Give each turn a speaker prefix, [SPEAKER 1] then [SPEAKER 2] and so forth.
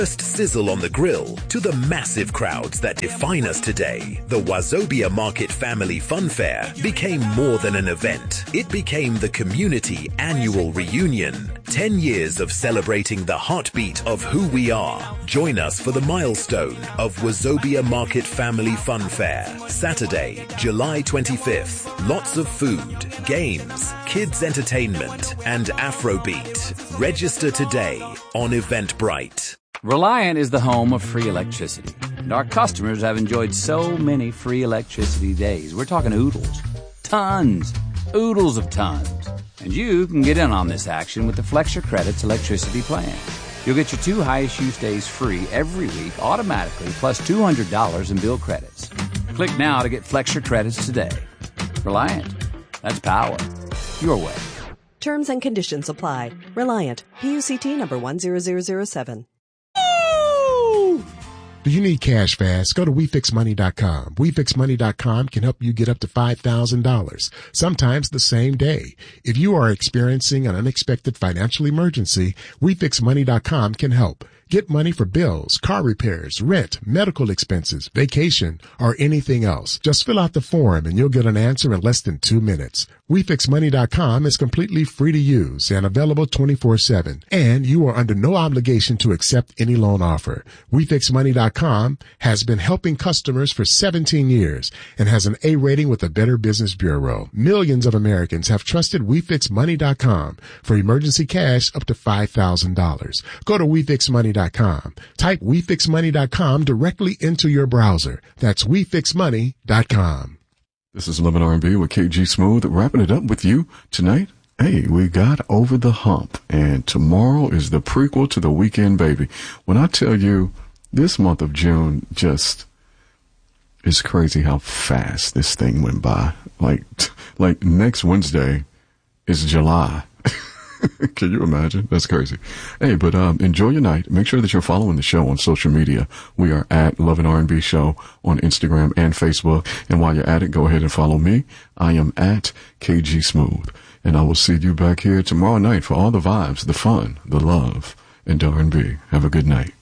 [SPEAKER 1] First sizzle on the grill to the massive crowds that define us today, the Wazobia Market Family Fun Fair became more than an event. It became the community annual reunion. 10 years of celebrating the heartbeat of who we are. Join us for the milestone of Wazobia Market Family Fun Fair. Saturday, July 25th. Lots of food, games, kids entertainment, and Afrobeat. Register today on Eventbrite.
[SPEAKER 2] Reliant is the home of free electricity, and our customers have enjoyed so many free electricity days. We're talking oodles. Tons. Oodles of tons. And you can get in on this action with the Flex Your Credits electricity plan. You'll get your 2 highest use days free every week automatically, plus $200 in bill credits. Click now to get Flex Your Credits today. Reliant. That's power. Your way.
[SPEAKER 3] Terms and conditions apply. Reliant. PUCT number 10007.
[SPEAKER 4] Do you need cash fast? Go to WeFixMoney.com. WeFixMoney.com can help you get up to $5,000, sometimes the same day. If you are experiencing an unexpected financial emergency, WeFixMoney.com can help. Get money for bills, car repairs, rent, medical expenses, vacation, or anything else. Just fill out the form and you'll get an answer in less than 2 minutes. WeFixMoney.com is completely free to use and available 24/7. And you are under no obligation to accept any loan offer. WeFixMoney.com has been helping customers for 17 years and has an A rating with the Better Business Bureau. Millions of Americans have trusted WeFixMoney.com for emergency cash up to $5,000. Go to WeFixMoney.com. Type WeFixMoney.com directly into your browser. That's WeFixMoney.com.
[SPEAKER 5] This is Love and R&B with KG Smooth, wrapping it up with you tonight. Hey, we got over the hump, and tomorrow is the prequel to The Weekend, baby. When I tell you, this month of June just is crazy how fast this thing went by. Like next Wednesday is July. Can you imagine? That's crazy. Hey, but enjoy your night. Make sure that you're following the show on social media. We are at Love and R&B Show on Instagram and Facebook. And while you're at it, go ahead and follow me. I am at KG Smooth. And I will see you back here tomorrow night for all the vibes, the fun, the love, and R&B. Have a good night.